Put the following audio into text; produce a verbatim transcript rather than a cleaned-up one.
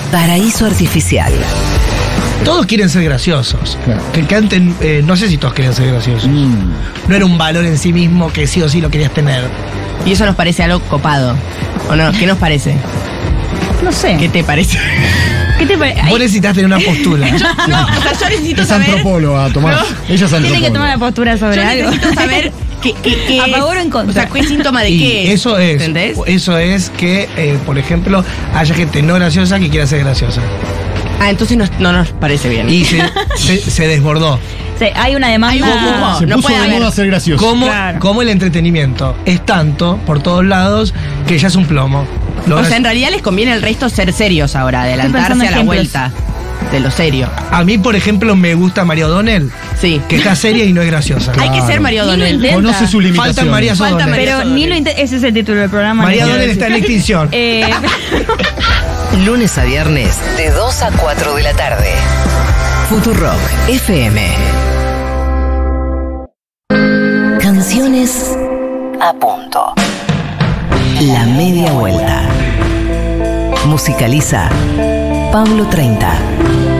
Paraíso Artificial. Todos quieren ser graciosos. Claro. Que canten, eh, no sé si todos quieren ser graciosos. Mm. No era un valor en sí mismo que sí o sí lo querías tener. Y eso nos parece algo copado. ¿O no? ¿Qué nos parece? No sé. ¿Qué te parece? ¿Qué te parece? Vos necesitas tener una postura. No, o sea, yo necesito Es saber. antropóloga, Tomás. Ella es antropóloga. Tiene que tomar la postura sobre Yo algo. necesito saber qué, qué, qué ¿A es. favor o en contra? O sea, qué síntoma de Y qué es. eso es. ¿Entendés? Eso es que, eh, por ejemplo, haya gente no graciosa que quiera ser graciosa. Ah, entonces no, no nos parece bien. Y se, se, se desbordó. Sí, hay una demanda. Hay un humo. Se No puso puede de haber. moda ser gracioso. Como, Claro. como el entretenimiento es tanto por todos lados que ya es un plomo. Lo O sea, gra- en realidad les conviene el resto ser serios ahora, pensando adelantarse a la ejemplos. vuelta de lo serio. A mí, por ejemplo, me gusta María O'Donnell, Sí. que está seria y no es graciosa. Hay que ser María Ni lo O'Donnell. intenta. Conoce su limitación. Faltan María Falta O'Donnell. María Pero ni lo inte- ese es el título del programa. María no quiero O'Donnell decir. está en extinción. Eh, Lunes a viernes de dos a cuatro de la tarde. Futurock F M. Canciones a punto. La media vuelta. Musicaliza Pablo treinta.